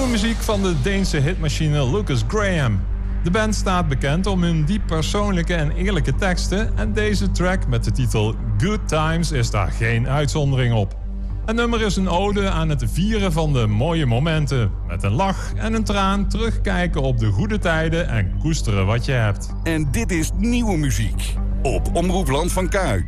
muziek van de Deense hitmachine Lucas Graham. De band staat bekend om hun diep persoonlijke en eerlijke teksten en deze track met de titel Good Times is daar geen uitzondering op. Het nummer is een ode aan het vieren van de mooie momenten. Met een lach en een traan terugkijken op de goede tijden en koesteren wat je hebt. En dit is nieuwe muziek op Omroep Land van Kuik.